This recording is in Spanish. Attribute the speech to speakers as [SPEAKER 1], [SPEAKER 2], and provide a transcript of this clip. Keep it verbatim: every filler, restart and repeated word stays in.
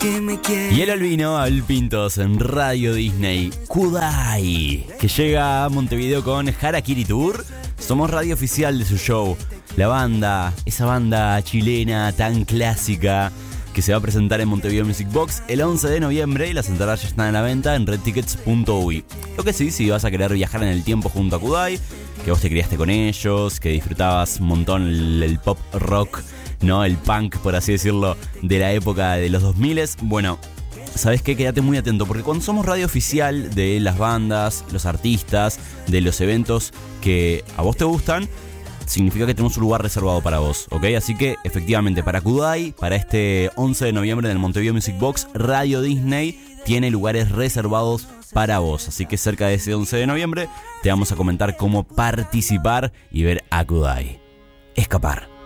[SPEAKER 1] que me quiere.
[SPEAKER 2] Y el albino, Abel Pintos en Radio Disney, Kudai, que llega a Montevideo con Harakiri Tour. Somos radio oficial de su show. La banda, esa banda chilena tan clásica, que se va a presentar en Montevideo Music Box el once de noviembre y las entradas ya están a la venta en red tickets punto uy. Lo que sí, si vas a querer viajar en el tiempo junto a Kudai, que vos te criaste con ellos, que disfrutabas un montón el, el pop rock, ¿no? El punk, por así decirlo, de la época de los dos mil, bueno, ¿sabes qué? Quédate muy atento, porque cuando somos radio oficial de las bandas, los artistas, de los eventos que a vos te gustan, significa que tenemos un lugar reservado para vos, ¿ok? Así que, efectivamente, para Kudai, para este once de noviembre en el Montevideo Music Box, Radio Disney tiene lugares reservados para vos. Así que cerca de ese once de noviembre te vamos a comentar cómo participar y ver a Kudai escapar.